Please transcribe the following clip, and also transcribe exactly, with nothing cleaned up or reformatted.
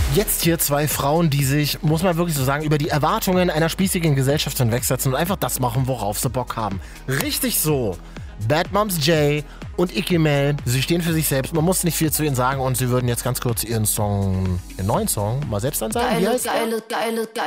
Jetzt hier zwei Frauen, die sich, muss man wirklich so sagen, über die Erwartungen einer spießigen Gesellschaft hinwegsetzen und einfach das machen, worauf sie Bock haben. Richtig so. Bad Moms J und Icky Mel, sie stehen für sich selbst. Man muss nicht viel zu ihnen sagen und sie würden jetzt ganz kurz ihren Song, ihren neuen Song mal selbst ansagen. Geile, geile, geile, geile.